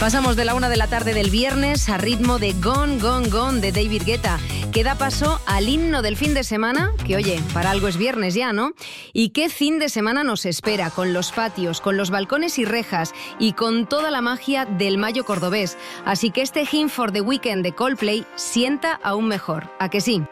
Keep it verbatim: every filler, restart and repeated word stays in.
Pasamos de la una de la tarde del viernes a ritmo de Gone, Gone, Gone de David Guetta, que da paso al himno del fin de semana, que oye, para algo es viernes ya, ¿no? ¿Y qué fin de semana nos espera? Con los patios, con los balcones y rejas y con toda la magia del mayo cordobés. Así que este Hymn for the Weekend de Coldplay sienta aún mejor. ¿A que sí?